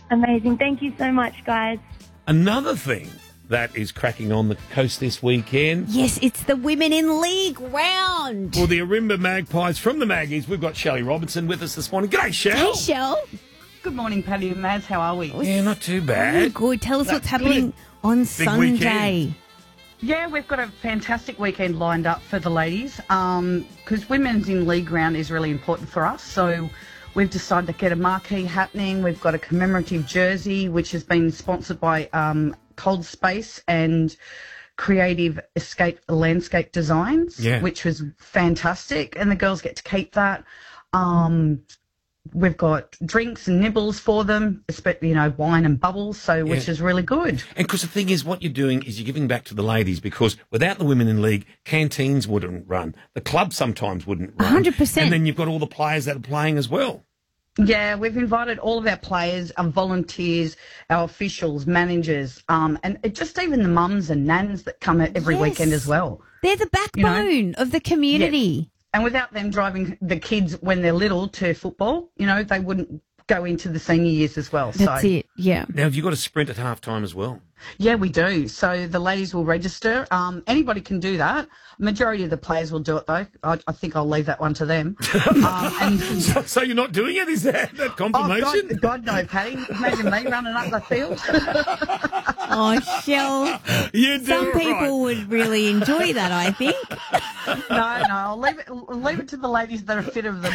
Amazing. Thank you so much, guys. Another thing that is cracking on the coast this weekend. Yes, it's the Women in League round. For the Arimba Magpies from the Maggies, we've got Shelley Robinson with us this morning. G'day, Shell. Hey, Shell. Good morning, Paddy and Maz. How are we? Yeah, not too bad. Oh, good. Tell us what's happening on Sunday. weekend. Yeah, we've got a fantastic weekend lined up for the ladies because Women's in League round is really important for us. So we've decided to get a marquee happening. We've got a commemorative jersey, which has been sponsored by Cold Space and Creative Escape Landscape Designs, which was fantastic. And the girls get to keep that. We've got drinks and nibbles for them, especially, wine and bubbles, which is really good. And because the thing is, what you're doing is you're giving back to the ladies, because without the Women in League, canteens wouldn't run. The club sometimes wouldn't run. 100%. And then you've got all the players that are playing as well. Yeah, we've invited all of our players, our volunteers, our officials, managers, and just even the mums and nans that come every weekend as well. They're the backbone of the community. Yeah. And without them driving the kids when they're little to football, they wouldn't go into the senior years as well. That's it, yeah. Now, have you got a sprint at halftime as well? Yeah, we do. So the ladies will register. Anybody can do that. Majority of the players will do it, though. I think I'll leave that one to them. So you're not doing it? Is that confirmation? Oh, God, no, Paddy. Imagine me running up the field. Oh, Shell. Some people would really enjoy that, I think. No, I'll leave it to the ladies that are fitter than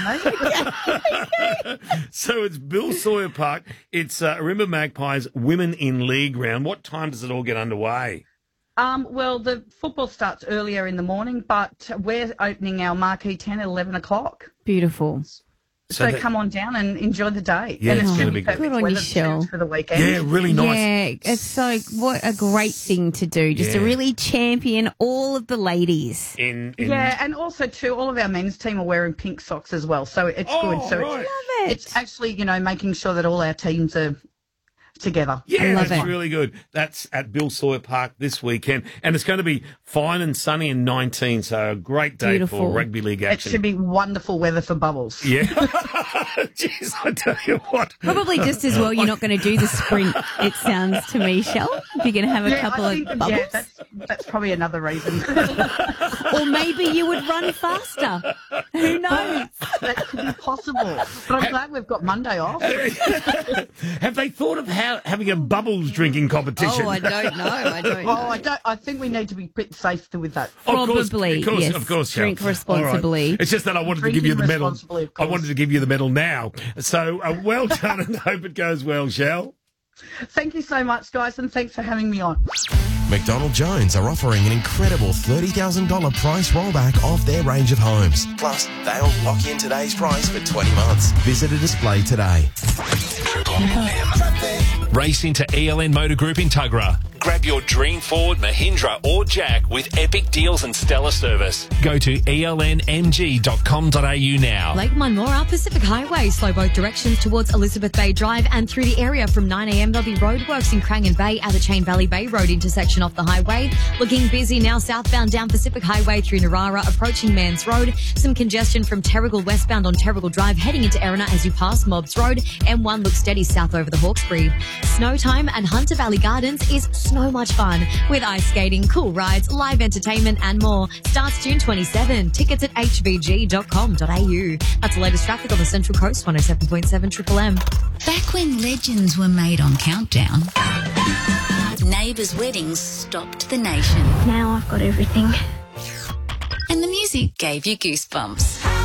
me. So it's Bill Sawyer Park. It's Arimba Magpies Women in League round. What time does it all get underway? Well, the football starts earlier in the morning, but we're opening our marquee 10 at 11 o'clock. Beautiful. So come on down and enjoy the day. Yeah, and it's going to be be good on you, Shell. For the weekend. Yeah, really nice. Yeah, it's what a great thing to do, just to really champion all of the ladies. Yeah, and also too, all of our men's team are wearing pink socks as well, so it's good. So right. it's actually, making sure that all our teams are together. Yeah, that's really good. That's at Bill Sawyer Park this weekend. And it's going to be fine and sunny and 19, so a great day for rugby league action. It should be wonderful weather for bubbles. Yeah. Jeez, I tell you what. Probably just as well you're not going to do the sprint, it sounds to me, Shell. If you're going to have a couple of bubbles. Yeah, that's probably another reason. Or maybe you would run faster. Who knows? That could be possible. But I'm glad we've got Monday off. Have they thought of having a bubbles drinking competition? Oh, I don't know. I think we need to be pretty safe with that. Probably, yes. Of course. Drink responsibly. Right. It's just that I wanted to give you the medal. I wanted to give you the medal now. So well done, and hope it goes well, Shell. Thank you so much, guys, and thanks for having me on. McDonald Jones are offering an incredible $30,000 price rollback off their range of homes. Plus, they'll lock in today's price for 20 months. Visit a display today. Race into ELN Motor Group in Tuggerah. Grab your dream Ford, Mahindra or Jack with epic deals and stellar service. Go to elnmg.com.au now. Lake Munmora Pacific Highway, slow both directions towards Elizabeth Bay Drive and through the area from 9am. There'll be roadworks in Crangan Bay at the Chain Valley Bay Road intersection off the highway. Looking busy now southbound down Pacific Highway through Narara, approaching Mans Road. Some congestion from Terrigal westbound on Terrigal Drive heading into Erina as you pass Mobbs Road. M1 looks steady south over the Hawkesbury. Snow time and Hunter Valley Gardens is so much fun with ice skating, cool rides, live entertainment and more. Starts June 27. Tickets at hvg.com.au. That's the latest traffic on the Central Coast, 107.7 Triple M. Back when legends were made on Countdown, neighbours' weddings stopped the nation. Now I've got everything. And the music gave you goosebumps.